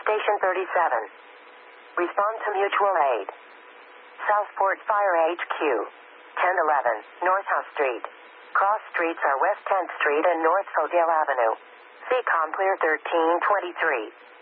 Station 37. Respond to mutual aid. Southport Fire HQ. 1011 North House Street. Cross streets are West 10th Street and North Fodale Avenue. CCOM clear 1323.